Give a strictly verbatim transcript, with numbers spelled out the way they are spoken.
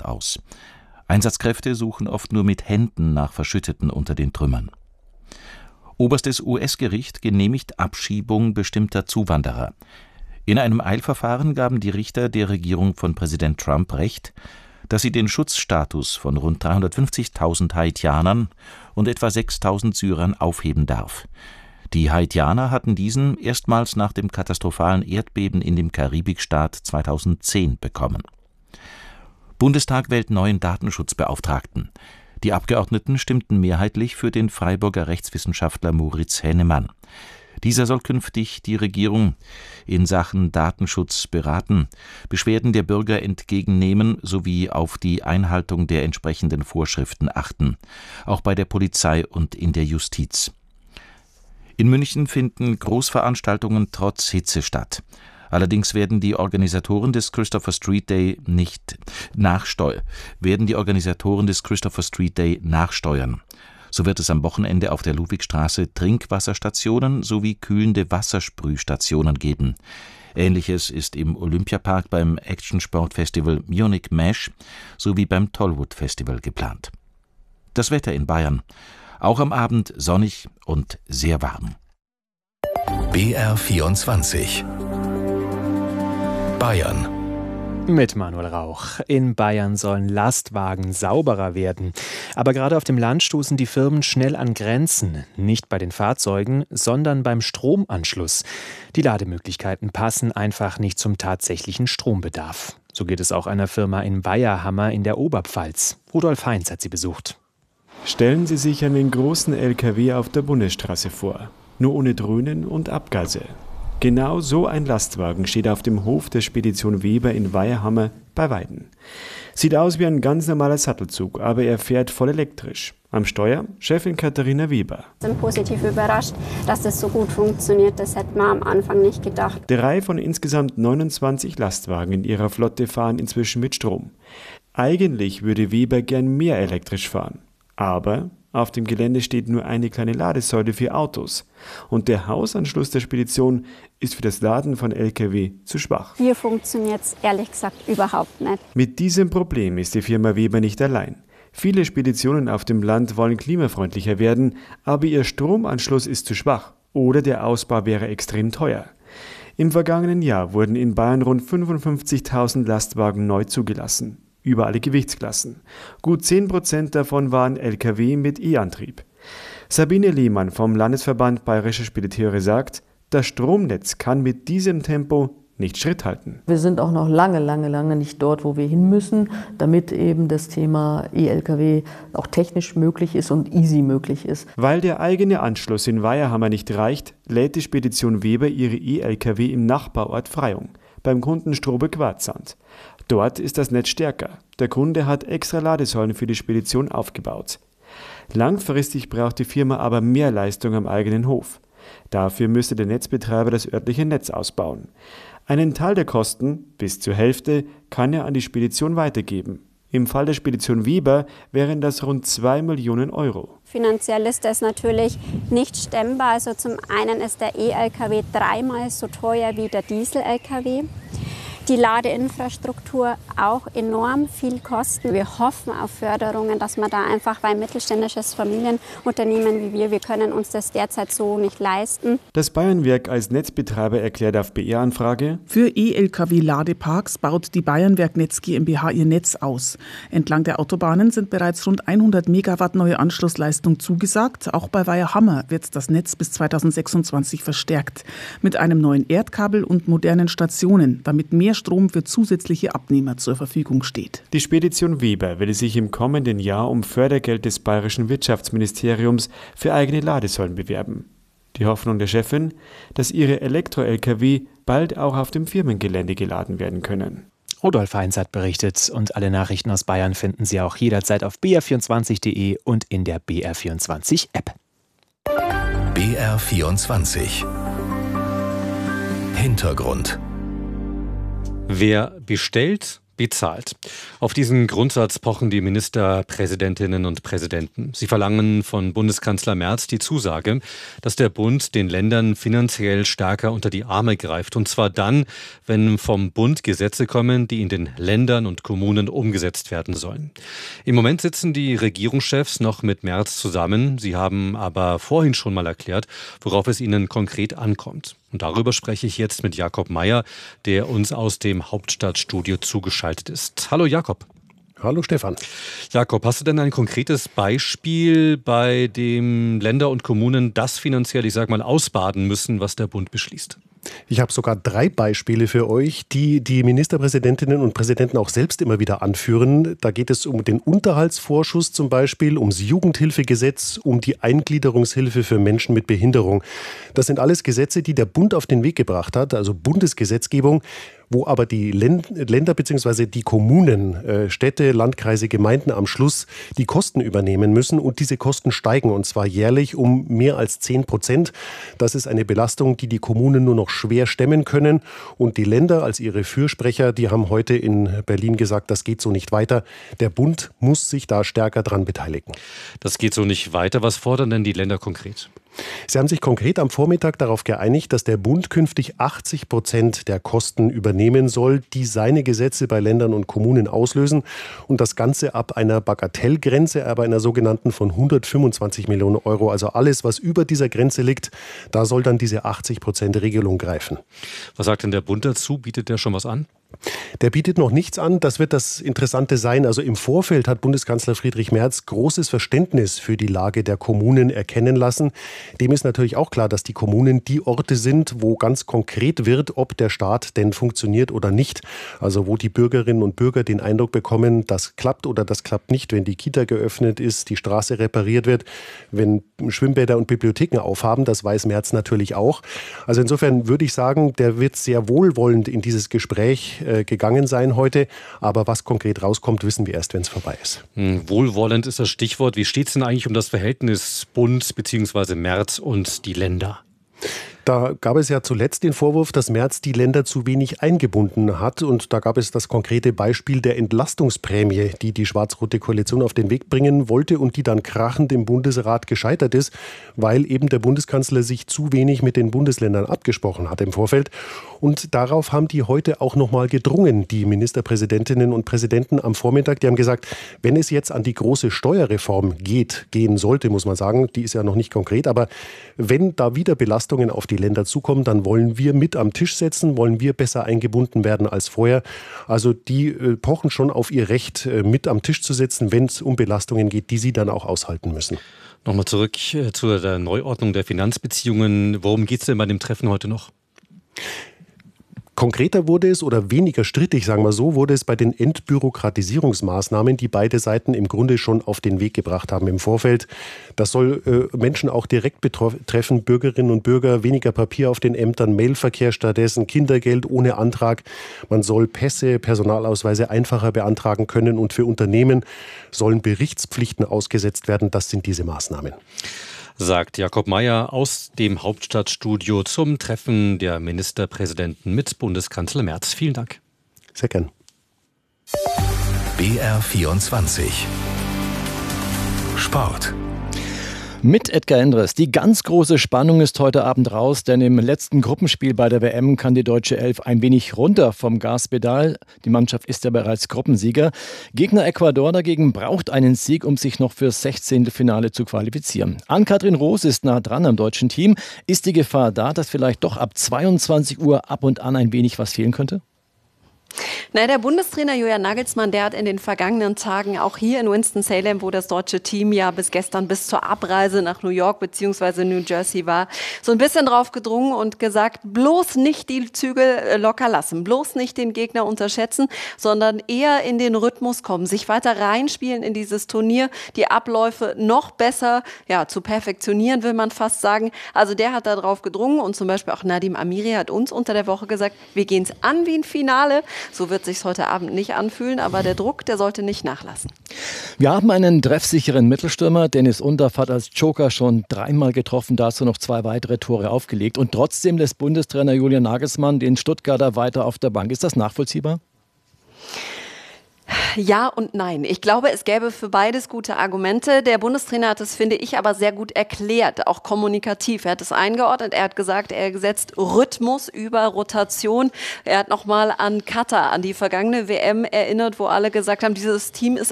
Brand aus. Einsatzkräfte suchen oft nur mit Händen nach Verschütteten unter den Trümmern. Oberstes U S-Gericht genehmigt Abschiebung bestimmter Zuwanderer. In einem Eilverfahren gaben die Richter der Regierung von Präsident Trump Recht, dass sie den Schutzstatus von rund dreihundertfünfzigtausend Haitianern und etwa sechstausend Syrern aufheben darf. Die Haitianer hatten diesen erstmals nach dem katastrophalen Erdbeben in dem Karibikstaat zweitausendzehn bekommen. Bundestag wählt neuen Datenschutzbeauftragten. Die Abgeordneten stimmten mehrheitlich für den Freiburger Rechtswissenschaftler Moritz Hennemann. Dieser soll künftig die Regierung in Sachen Datenschutz beraten, Beschwerden der Bürger entgegennehmen sowie auf die Einhaltung der entsprechenden Vorschriften achten, auch bei der Polizei und in der Justiz. In München finden Großveranstaltungen trotz Hitze statt. Allerdings werden die Organisatoren des Christopher Street Day nicht nachsteuern, werden die Organisatoren des Christopher Street Day nachsteuern. So wird es am Wochenende auf der Ludwigstraße Trinkwasserstationen sowie kühlende Wassersprühstationen geben. Ähnliches ist im Olympiapark beim Actionsportfestival Munich Mesh sowie beim Tollwood Festival geplant. Das Wetter in Bayern. Auch am Abend sonnig und sehr warm. B R vierundzwanzig Bayern. Mit Manuel Rauch. In Bayern sollen Lastwagen sauberer werden. Aber gerade auf dem Land stoßen die Firmen schnell an Grenzen. Nicht bei den Fahrzeugen, sondern beim Stromanschluss. Die Lademöglichkeiten passen einfach nicht zum tatsächlichen Strombedarf. So geht es auch einer Firma in Weiherhammer in der Oberpfalz. Rudolf Heinz hat sie besucht. Stellen Sie sich einen großen L K W auf der Bundesstraße vor. Nur ohne Dröhnen und Abgase. Genau so ein Lastwagen steht auf dem Hof der Spedition Weber in Weiherhammer bei Weiden. Sieht aus wie ein ganz normaler Sattelzug, aber er fährt voll elektrisch. Am Steuer Chefin Katharina Weber. Ich bin positiv überrascht, dass das so gut funktioniert. Das hätte man am Anfang nicht gedacht. Drei von insgesamt neunundzwanzig Lastwagen in ihrer Flotte fahren inzwischen mit Strom. Eigentlich würde Weber gern mehr elektrisch fahren. Aber auf dem Gelände steht nur eine kleine Ladesäule für Autos. Und der Hausanschluss der Spedition ist für das Laden von L K W zu schwach. Hier funktioniert es ehrlich gesagt überhaupt nicht. Mit diesem Problem ist die Firma Weber nicht allein. Viele Speditionen auf dem Land wollen klimafreundlicher werden, aber ihr Stromanschluss ist zu schwach oder der Ausbau wäre extrem teuer. Im vergangenen Jahr wurden in Bayern rund fünfundfünfzigtausend Lastwagen neu zugelassen. Über alle Gewichtsklassen. Gut zehn Prozent davon waren L K W mit E-Antrieb. Sabine Lehmann vom Landesverband Bayerische Spediteure sagt, das Stromnetz kann mit diesem Tempo nicht Schritt halten. Wir sind auch noch lange, lange, lange nicht dort, wo wir hin müssen, damit eben das Thema E-L K W auch technisch möglich ist und easy möglich ist. Weil der eigene Anschluss in Weiherhammer nicht reicht, lädt die Spedition Weber ihre E-L K W im Nachbarort Freyung, beim Kunden Strobe-Quarzsand. Dort ist das Netz stärker. Der Kunde hat extra Ladesäulen für die Spedition aufgebaut. Langfristig braucht die Firma aber mehr Leistung am eigenen Hof. Dafür müsste der Netzbetreiber das örtliche Netz ausbauen. Einen Teil der Kosten, bis zur Hälfte, kann er an die Spedition weitergeben. Im Fall der Spedition Weber wären das rund zwei Millionen Euro. Finanziell ist das natürlich nicht stemmbar. Also zum einen ist der E-L K W dreimal so teuer wie der Diesel-L K W. Die Ladeinfrastruktur auch enorm viel kosten. Wir hoffen auf Förderungen, dass man da einfach, weil mittelständisches Familienunternehmen wie wir, wir können uns das derzeit so nicht leisten. Das Bayernwerk als Netzbetreiber erklärt auf B R-Anfrage: Für E-L K W-Ladeparks baut die Bayernwerk Netz GmbH ihr Netz aus. Entlang der Autobahnen sind bereits rund hundert Megawatt neue Anschlussleistung zugesagt. Auch bei Weiherhammer wird das Netz bis zweitausendsechsundzwanzig verstärkt. Mit einem neuen Erdkabel und modernen Stationen, damit mehr Strom für zusätzliche Abnehmer zur Verfügung steht. Die Spedition Weber will sich im kommenden Jahr um Fördergeld des Bayerischen Wirtschaftsministeriums für eigene Ladesäulen bewerben. Die Hoffnung der Chefin, dass ihre Elektro-L K W bald auch auf dem Firmengelände geladen werden können. Rudolf Heinz hat berichtet und alle Nachrichten aus Bayern finden Sie auch jederzeit auf b r vierundzwanzig punkt d e und in der B R vierundzwanzig App. B R vierundzwanzig Hintergrund. Wer bestellt, bezahlt. Auf diesen Grundsatz pochen die Ministerpräsidentinnen und Präsidenten. Sie verlangen von Bundeskanzler Merz die Zusage, dass der Bund den Ländern finanziell stärker unter die Arme greift. Und zwar dann, wenn vom Bund Gesetze kommen, die in den Ländern und Kommunen umgesetzt werden sollen. Im Moment sitzen die Regierungschefs noch mit Merz zusammen. Sie haben aber vorhin schon mal erklärt, worauf es ihnen konkret ankommt. Und darüber spreche ich jetzt mit Jakob Mayer, der uns aus dem Hauptstadtstudio zugeschaltet ist. Hallo Jakob. Hallo Stefan. Jakob, hast du denn ein konkretes Beispiel, bei dem Länder und Kommunen das finanziell, ich sag mal, ausbaden müssen, was der Bund beschließt? Ich habe sogar drei Beispiele für euch, die die Ministerpräsidentinnen und Präsidenten auch selbst immer wieder anführen. Da geht es um den Unterhaltsvorschuss zum Beispiel, ums Jugendhilfegesetz, um die Eingliederungshilfe für Menschen mit Behinderung. Das sind alles Gesetze, die der Bund auf den Weg gebracht hat, also Bundesgesetzgebung, wo aber die Länder bzw. die Kommunen, äh, Städte, Landkreise, Gemeinden am Schluss die Kosten übernehmen müssen. Und diese Kosten steigen, und zwar jährlich um mehr als zehn Prozent. Das ist eine Belastung, die die Kommunen nur noch schwer stemmen können. Und die Länder als ihre Fürsprecher, die haben heute in Berlin gesagt, das geht so nicht weiter. Der Bund muss sich da stärker dran beteiligen. Das geht so nicht weiter. Was fordern denn die Länder konkret? Sie haben sich konkret am Vormittag darauf geeinigt, dass der Bund künftig achtzig Prozent der Kosten übernehmen soll, die seine Gesetze bei Ländern und Kommunen auslösen. Und das Ganze ab einer Bagatellgrenze, aber einer sogenannten von hundertfünfundzwanzig Millionen Euro. Also alles, was über dieser Grenze liegt, da soll dann diese achtzig Prozent Regelung greifen. Was sagt denn der Bund dazu? Bietet der schon was an? Der bietet noch nichts an. Das wird das Interessante sein. Also im Vorfeld hat Bundeskanzler Friedrich Merz großes Verständnis für die Lage der Kommunen erkennen lassen. Dem ist natürlich auch klar, dass die Kommunen die Orte sind, wo ganz konkret wird, ob der Staat denn funktioniert oder nicht. Also wo die Bürgerinnen und Bürger den Eindruck bekommen, das klappt oder das klappt nicht, wenn die Kita geöffnet ist, die Straße repariert wird, wenn Schwimmbäder und Bibliotheken aufhaben. Das weiß Merz natürlich auch. Also insofern würde ich sagen, der wird sehr wohlwollend in dieses Gespräch gegangen sein heute. Aber was konkret rauskommt, wissen wir erst, wenn es vorbei ist. Hm, wohlwollend ist das Stichwort. Wie steht es denn eigentlich um das Verhältnis Bund bzw. Merz und die Länder? Da gab es ja zuletzt den Vorwurf, dass Merz die Länder zu wenig eingebunden hat. Und da gab es das konkrete Beispiel der Entlastungsprämie, die die schwarz-rote Koalition auf den Weg bringen wollte und die dann krachend im Bundesrat gescheitert ist, weil eben der Bundeskanzler sich zu wenig mit den Bundesländern abgesprochen hat im Vorfeld. Und darauf haben die heute auch nochmal gedrungen, die Ministerpräsidentinnen und Präsidenten am Vormittag. Die haben gesagt, wenn es jetzt an die große Steuerreform geht, gehen sollte, muss man sagen, die ist ja noch nicht konkret, aber wenn da wieder Belastungen auf die Länder zukommen, dann wollen wir mit am Tisch setzen, wollen wir besser eingebunden werden als vorher. Also die äh, pochen schon auf ihr Recht, äh, mit am Tisch zu sitzen, wenn es um Belastungen geht, die sie dann auch aushalten müssen. Nochmal zurück äh, zu der Neuordnung der Finanzbeziehungen. Worum geht es denn bei dem Treffen heute noch? Konkreter wurde es oder weniger strittig, sagen wir so, wurde es bei den Entbürokratisierungsmaßnahmen, die beide Seiten im Grunde schon auf den Weg gebracht haben im Vorfeld. Das soll äh, Menschen auch direkt betreffen, Bürgerinnen und Bürger, weniger Papier auf den Ämtern, Mailverkehr stattdessen, Kindergeld ohne Antrag. Man soll Pässe, Personalausweise einfacher beantragen können und für Unternehmen sollen Berichtspflichten ausgesetzt werden. Das sind diese Maßnahmen. Sagt Jakob Mayer aus dem Hauptstadtstudio zum Treffen der Ministerpräsidenten mit Bundeskanzler Merz. Vielen Dank. Sehr gern. B R vierundzwanzig Sport. Mit Edgar Endres. Die ganz große Spannung ist heute Abend raus, denn im letzten Gruppenspiel bei der W M kann die deutsche Elf ein wenig runter vom Gaspedal. Die Mannschaft ist ja bereits Gruppensieger. Gegner Ecuador dagegen braucht einen Sieg, um sich noch fürs Sechzehntelfinale zu qualifizieren. Ann-Kathrin Roos ist nah dran am deutschen Team. Ist die Gefahr da, dass vielleicht doch ab zweiundzwanzig Uhr ab und an ein wenig was fehlen könnte? Na, der Bundestrainer Julian Nagelsmann, der hat in den vergangenen Tagen auch hier in Winston-Salem, wo das deutsche Team ja bis gestern bis zur Abreise nach New York bzw. New Jersey war, so ein bisschen drauf gedrungen und gesagt, bloß nicht die Zügel locker lassen, bloß nicht den Gegner unterschätzen, sondern eher in den Rhythmus kommen, sich weiter reinspielen in dieses Turnier, die Abläufe noch besser ja, zu perfektionieren, will man fast sagen. Also der hat da drauf gedrungen und zum Beispiel auch Nadim Amiri hat uns unter der Woche gesagt, wir gehen es an wie ein Finale. So wird sich's heute Abend nicht anfühlen, aber der Druck, der sollte nicht nachlassen. Wir haben einen treffsicheren Mittelstürmer. Dennis Undaff hat als Joker schon dreimal getroffen, dazu noch zwei weitere Tore aufgelegt. Und trotzdem lässt Bundestrainer Julian Nagelsmann den Stuttgarter weiter auf der Bank. Ist das nachvollziehbar? Ja und nein. Ich glaube, es gäbe für beides gute Argumente. Der Bundestrainer hat es, finde ich, aber sehr gut erklärt, auch kommunikativ. Er hat es eingeordnet, er hat gesagt, er setzt Rhythmus über Rotation. Er hat nochmal an Katar, an die vergangene W M erinnert, wo alle gesagt haben, dieses Team ist